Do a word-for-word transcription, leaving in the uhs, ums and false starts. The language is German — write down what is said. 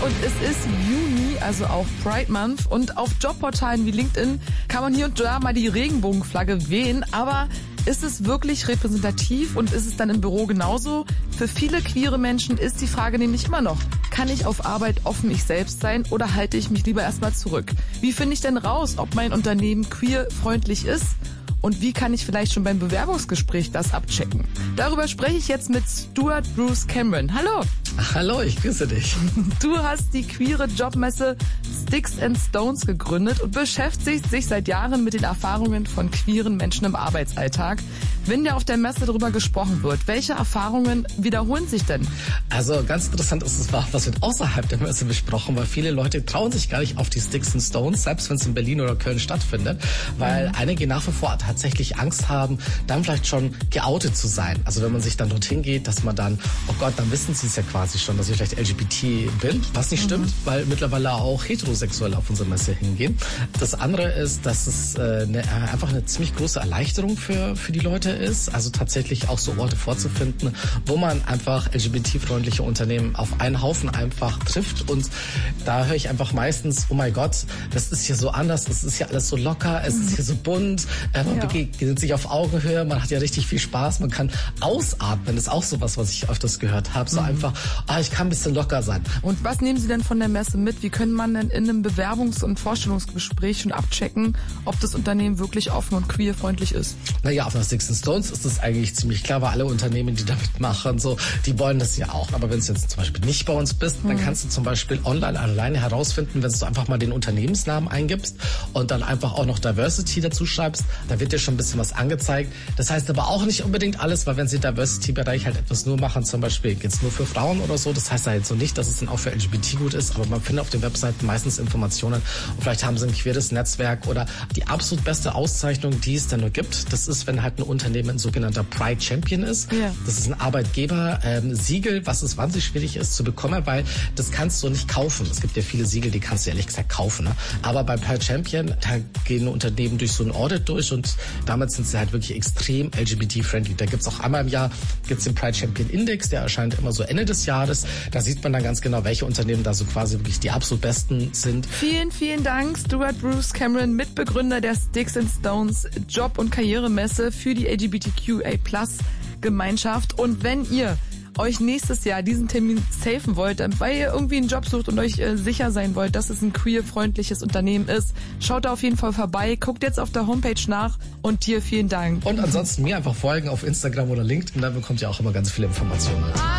und es ist Juni, also auch Pride Month. Und auf Jobportalen wie LinkedIn kann man hier und da mal die Regenbogenflagge wehen. Aber ist es wirklich repräsentativ und ist es dann im Büro genauso? Für viele queere Menschen ist die Frage nämlich immer noch, kann ich auf Arbeit offen ich selbst sein oder halte ich mich lieber erstmal zurück? Wie finde ich denn raus, ob mein Unternehmen queerfreundlich ist? Und wie kann ich vielleicht schon beim Bewerbungsgespräch das abchecken? Darüber spreche ich jetzt mit Stuart Bruce Cameron. Hallo. Ach, hallo, ich grüße dich. Du hast die queere Jobmesse Sticks and Stones gegründet und beschäftigst dich seit Jahren mit den Erfahrungen von queeren Menschen im Arbeitsalltag. Wenn ja auf der Messe darüber gesprochen wird, welche Erfahrungen wiederholen sich denn? Also ganz interessant ist es, was wird außerhalb der Messe besprochen, weil viele Leute trauen sich gar nicht auf die Sticks and Stones, selbst wenn es in Berlin oder Köln stattfindet, weil mhm. einige nach wie vor tatsächlich Angst haben, dann vielleicht schon geoutet zu sein. Also wenn man sich dann dorthin geht, dass man dann, oh Gott, dann wissen sie es ja quasi schon, dass ich vielleicht L G B T bin, was nicht mhm. stimmt, weil mittlerweile auch Heterosexuelle auf unsere Messe hingehen. Das andere ist, dass es äh, ne, einfach eine ziemlich große Erleichterung für, für die Leute ist, also tatsächlich auch so Orte vorzufinden, wo man einfach L G B T-freundliche Unternehmen auf einen Haufen einfach trifft. Und da höre ich einfach meistens, oh mein Gott, das ist hier so anders, es ist hier alles so locker, es mhm. ist hier so bunt, äh, man ja. begegnet sich auf Augenhöhe, man hat ja richtig viel Spaß, man kann ausatmen, das ist auch sowas, was ich öfters gehört habe, so mhm. einfach, ah, ich kann ein bisschen locker sein. Und was nehmen Sie denn von der Messe mit? Wie können man denn in einem Bewerbungs- und Vorstellungsgespräch schon abchecken, ob das Unternehmen wirklich offen und queerfreundlich ist? Naja, auf der Sticks and Stones ist es eigentlich ziemlich klar, weil alle Unternehmen, die damit machen, so, die wollen das ja auch. Aber wenn du jetzt zum Beispiel nicht bei uns bist, dann kannst du zum Beispiel online alleine herausfinden, wenn du einfach mal den Unternehmensnamen eingibst und dann einfach auch noch Diversity dazu schreibst, da wird dir schon ein bisschen was angezeigt. Das heißt aber auch nicht unbedingt alles, weil wenn sie im Diversity-Bereich halt etwas nur machen, zum Beispiel geht's nur für Frauen oder so, das heißt da jetzt so nicht, dass es dann auch für L G B T gut ist, aber man findet auf den Webseiten meistens Informationen und vielleicht haben sie ein queeres Netzwerk oder die absolut beste Auszeichnung, die es dann nur gibt, das ist, wenn halt ein Unternehmen ein sogenannter Pride Champion ist. Ja. Das ist ein Arbeitgeber-Siegel, ähm, was es wahnsinnig schwierig ist zu bekommen, weil das kannst du nicht kaufen. Es gibt ja viele Siegel, die kannst du ehrlich gesagt kaufen. Ne? Aber bei Pride Champion, da gehen Unternehmen durch so ein Audit durch und damit sind sie halt wirklich extrem L G B T-friendly. Da gibt's auch einmal im Jahr gibt's den Pride Champion Index, der erscheint immer so Ende des Jahres. Da sieht man dann ganz genau, welche Unternehmen da so quasi wirklich die absolut besten sind. Vielen, vielen Dank, Stuart Bruce Cameron, Mitbegründer der Sticks and Stones Job- und Karrieremesse für die L G B T Q A Plus Gemeinschaft. Und wenn ihr euch nächstes Jahr diesen Termin safen wollt, weil ihr irgendwie einen Job sucht und euch äh, sicher sein wollt, dass es ein queer-freundliches Unternehmen ist, schaut da auf jeden Fall vorbei, guckt jetzt auf der Homepage nach und dir vielen Dank. Und ansonsten mir einfach folgen auf Instagram oder LinkedIn, da bekommt ihr auch immer ganz viele Informationen.